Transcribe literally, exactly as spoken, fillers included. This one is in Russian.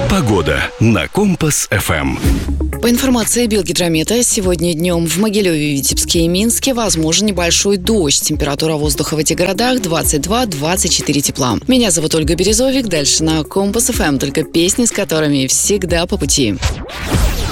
Погода на Компас-эф эм. По информации Белгидромета, сегодня днем в Могилеве, Витебске и Минске возможен небольшой дождь. Температура воздуха в этих городах двадцать два - двадцать четыре тепла. Меня зовут Ольга Березовик. Дальше на Компас-эф эм только песни, с которыми всегда по пути.